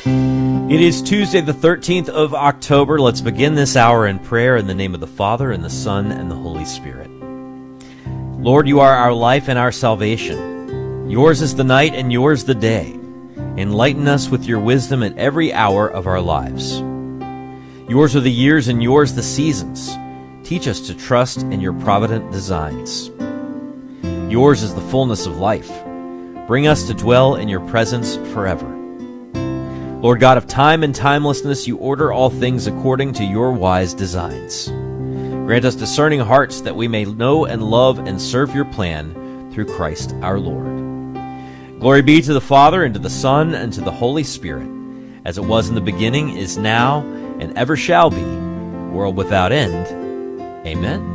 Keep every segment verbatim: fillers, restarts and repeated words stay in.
It is Tuesday, the thirteenth of October. Let's begin this hour in prayer in the name of the Father, and the Son, and the Holy Spirit. Lord, you are our life and our salvation. Yours is the night, and yours the day. Enlighten us with your wisdom at every hour of our lives. Yours are the years, and yours the seasons. Teach us to trust in your provident designs. Yours is the fullness of life. Bring us to dwell in your presence forever. Lord God of time and timelessness, you order all things according to your wise designs. Grant us discerning hearts that we may know and love and serve your plan through Christ our Lord. Glory be to the Father, and to the Son, and to the Holy Spirit, as it was in the beginning, is now, and ever shall be, world without end. Amen.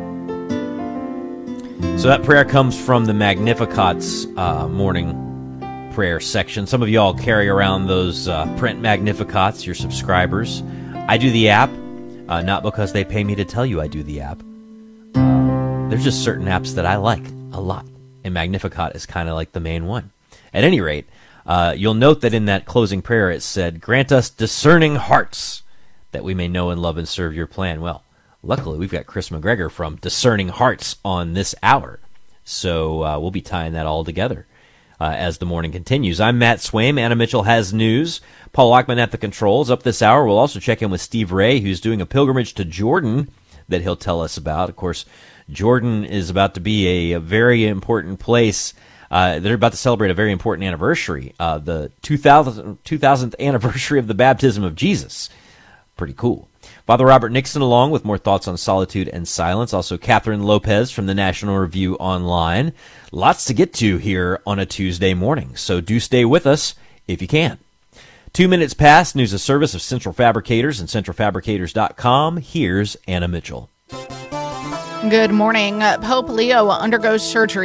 So that prayer comes from the Magnificat's uh, morning prayer section. Some of you all carry around those uh, print Magnificats, your subscribers. I do the app, uh, not because they pay me to tell you I do the app. Uh, there's just certain apps that I like a lot, and Magnificat is kind of like the main one. At any rate, uh, you'll note that in that closing prayer it said, "Grant us discerning hearts, that we may know and love and serve your plan." Well, luckily we've got Chris McGregor from Discerning Hearts on this hour, so uh, we'll be tying that all together Uh, as the morning continues. I'm Matt Swaim. Anna Mitchell has news. Paul Lockman at the controls. Up this hour, we'll also check in with Steve Ray, who's doing a pilgrimage to Jordan that he'll tell us about. Of course, Jordan is about to be a, a very important place. Uh, they're about to celebrate a very important anniversary, uh, the two thousandth anniversary of the baptism of Jesus. Pretty cool. Father Robert Nixon along with more thoughts on solitude and silence. Also, Catherine Lopez from the National Review Online. Lots to get to here on a Tuesday morning, so do stay with us if you can. Two minutes past, news of service of Central Fabricators and central fabricators dot com. Here's Anna Mitchell. Good morning. Pope Leo undergoes surgery